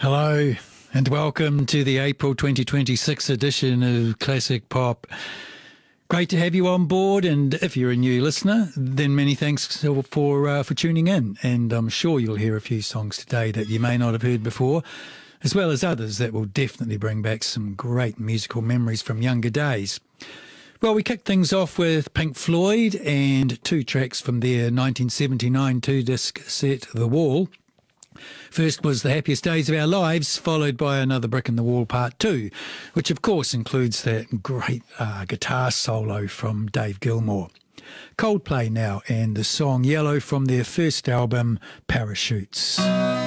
Hello and welcome to the April 2026 edition of Classic Pop. Great to have you on board, and if you're a new listener, then many thanks for tuning in. And I'm sure you'll hear a few songs today that you may not have heard before, as well as others that will definitely bring back some great musical memories from younger days. Well, we kicked things off with Pink Floyd and two tracks from their 1979 two-disc set, The Wall. First was The Happiest Days of Our Lives, followed by Another Brick in the Wall Part 2, which of course includes that great guitar solo from Dave Gilmour. Coldplay now, and the song Yellow from their first album, Parachutes.